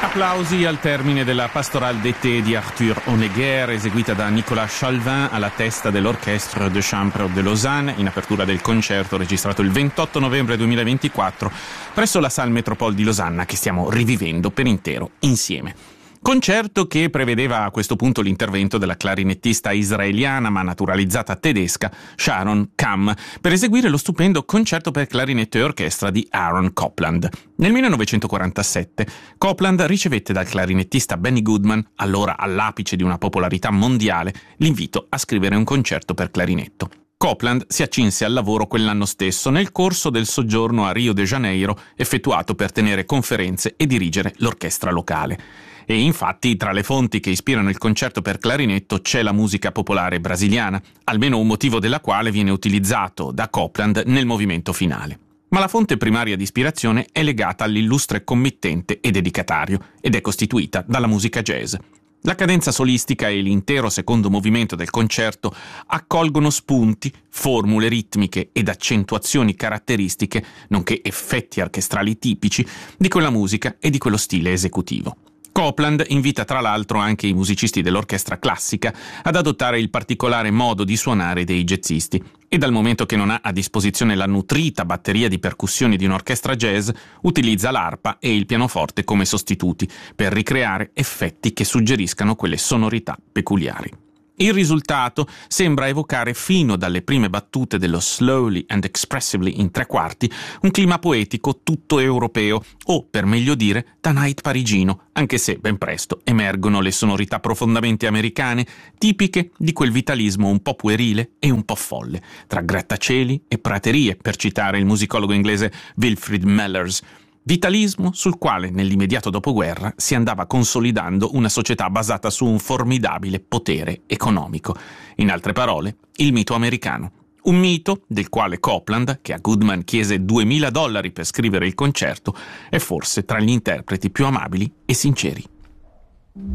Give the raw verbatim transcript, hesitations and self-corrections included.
Applausi al termine della Pastorale d'été di Arthur Honegger, eseguita da Nicolas Chalvin alla testa dell'Orchestre de Chambre de Lausanne, in apertura del concerto registrato il ventotto novembre duemilaventiquattro presso la Salle Métropole di Losanna, che stiamo rivivendo per intero insieme. Concerto che prevedeva a questo punto l'intervento della clarinettista israeliana ma naturalizzata tedesca Sharon Kamm per eseguire lo stupendo concerto per clarinetto e orchestra di Aaron Copland. Nel millenovecentoquarantasette Copland ricevette dal clarinettista Benny Goodman, allora all'apice di una popolarità mondiale, l'invito a scrivere un concerto per clarinetto. Copland si accinse al lavoro quell'anno stesso nel corso del soggiorno a Rio de Janeiro effettuato per tenere conferenze e dirigere l'orchestra locale. E infatti tra le fonti che ispirano il concerto per clarinetto c'è la musica popolare brasiliana, almeno un motivo della quale viene utilizzato da Copland nel movimento finale. Ma la fonte primaria di ispirazione è legata all'illustre committente e dedicatario ed è costituita dalla musica jazz. La cadenza solistica e l'intero secondo movimento del concerto accolgono spunti, formule ritmiche ed accentuazioni caratteristiche, nonché effetti orchestrali tipici di quella musica e di quello stile esecutivo. Copland invita tra l'altro anche i musicisti dell'orchestra classica ad adottare il particolare modo di suonare dei jazzisti e dal momento che non ha a disposizione la nutrita batteria di percussioni di un'orchestra jazz, utilizza l'arpa e il pianoforte come sostituti per ricreare effetti che suggeriscano quelle sonorità peculiari. Il risultato sembra evocare fino dalle prime battute dello Slowly and Expressively in tre quarti un clima poetico tutto europeo o, per meglio dire, da night parigino, anche se ben presto emergono le sonorità profondamente americane, tipiche di quel vitalismo un po' puerile e un po' folle, tra grattacieli e praterie, per citare il musicologo inglese Wilfrid Mellers. Vitalismo sul quale nell'immediato dopoguerra si andava consolidando una società basata su un formidabile potere economico. In altre parole, il mito americano. Un mito del quale Copland, che a Goodman chiese duemila dollari per scrivere il concerto, è forse tra gli interpreti più amabili e sinceri.